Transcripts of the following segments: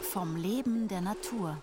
vom Leben der Natur.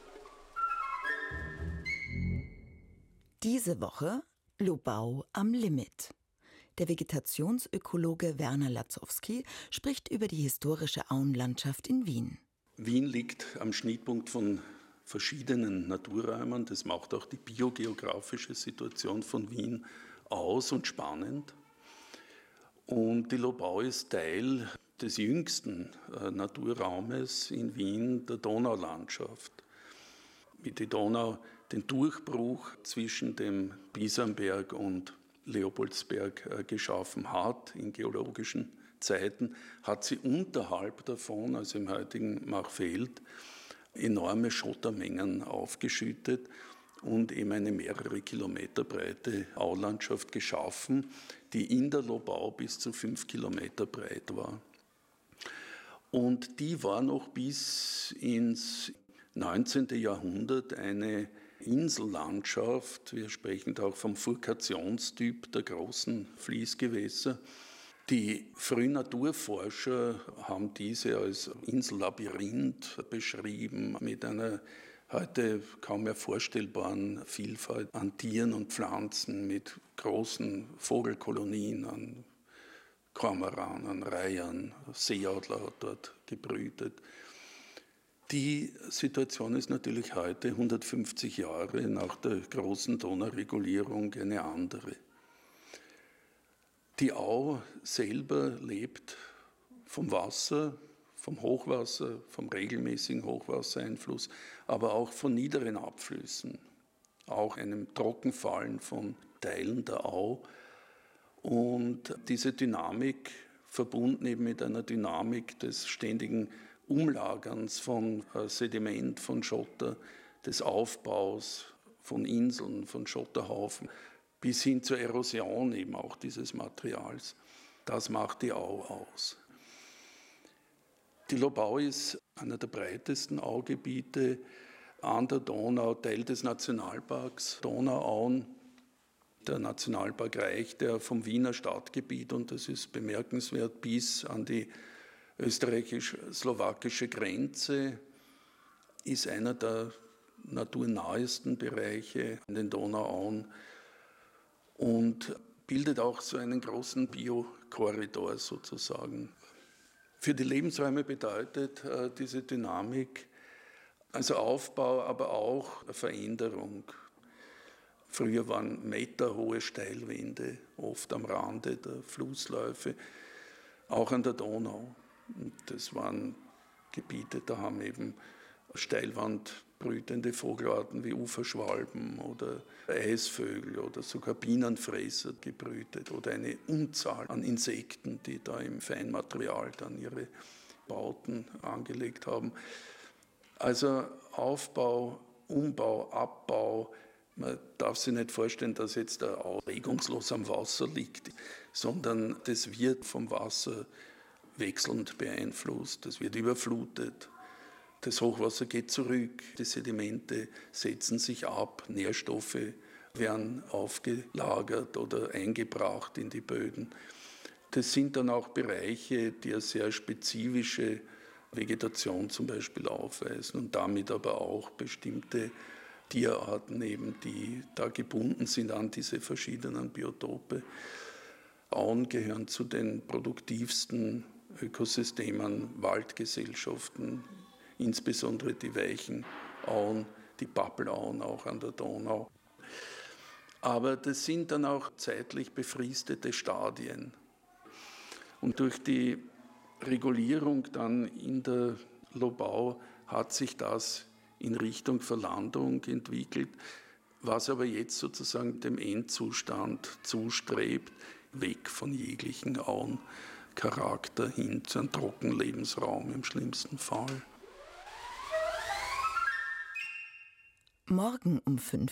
Diese Woche Lobau am Limit. Der Vegetationsökologe Werner Latzowski spricht über die historische Auenlandschaft in Wien. Wien liegt am Schnittpunkt von verschiedenen Naturräumen. Das macht auch die biogeografische Situation von Wien aus und spannend. Und die Lobau ist Teil des jüngsten Naturraumes in Wien, der Donaulandschaft. Wie die Donau den Durchbruch zwischen dem Bisernberg und Leopoldsberg geschaffen hat in geologischen Zeiten, hat sie unterhalb davon, also im heutigen Machfeld, enorme Schottermengen aufgeschüttet und eben eine mehrere Kilometer breite Aulandschaft geschaffen, die in der Lobau bis zu 5 Kilometer breit war. Und die war noch bis ins 19. Jahrhundert eine Insellandschaft. Wir sprechen da auch vom Furkationstyp der großen Fließgewässer. Die frühen Naturforscher haben diese als Insellabyrinth beschrieben, mit einer heute kaum mehr vorstellbaren Vielfalt an Tieren und Pflanzen, mit großen Vogelkolonien, an Kormoran, an Reihern, Seeadler hat dort gebrütet. Die Situation ist natürlich heute, 150 Jahre nach der großen Donauregulierung, eine andere. Die Au selber lebt vom Wasser, vom Hochwasser, vom regelmäßigen Hochwassereinfluss, aber auch von niederen Abflüssen, auch einem Trockenfallen von Teilen der Au. Und diese Dynamik, verbunden eben mit einer Dynamik des ständigen Umlagerns von Sediment, von Schotter, des Aufbaus von Inseln, von Schotterhaufen, bis hin zur Erosion eben auch dieses Materials. Das macht die Au aus. Die Lobau ist einer der breitesten Augebiete an der Donau, Teil des Nationalparks Donauauen. Der Nationalpark reicht ja vom Wiener Stadtgebiet, und das ist bemerkenswert, bis an die österreichisch-slowakische Grenze, ist einer der naturnahesten Bereiche in den Donauauen und bildet auch so einen großen Biokorridor sozusagen. Für die Lebensräume bedeutet diese Dynamik also Aufbau, aber auch Veränderung. Früher waren meterhohe Steilwände, oft am Rande der Flussläufe, auch an der Donau. Das waren Gebiete, da haben eben steilwandbrütende Vogelarten wie Uferschwalben oder Eisvögel oder sogar Bienenfresser gebrütet oder eine Unzahl an Insekten, die da im Feinmaterial dann ihre Bauten angelegt haben. Also Aufbau, Umbau, Abbau. Man darf sich nicht vorstellen, dass jetzt der Au regungslos am Wasser liegt, sondern das wird vom Wasser wechselnd beeinflusst, das wird überflutet. Das Hochwasser geht zurück, die Sedimente setzen sich ab, Nährstoffe werden aufgelagert oder eingebracht in die Böden. Das sind dann auch Bereiche, die eine sehr spezifische Vegetation zum Beispiel aufweisen und damit aber auch bestimmte Tierarten eben, die da gebunden sind an diese verschiedenen Biotope. Auen gehören zu den produktivsten Ökosystemen, Waldgesellschaften, insbesondere die weichen Auen, die Pappelauen auch an der Donau. Aber das sind dann auch zeitlich befristete Stadien. Und durch die Regulierung dann in der Lobau hat sich das in Richtung Verlandung entwickelt, was aber jetzt sozusagen dem Endzustand zustrebt, weg von jeglichen Auencharakter hin zu einem Trockenlebensraum im schlimmsten Fall. Morgen um 5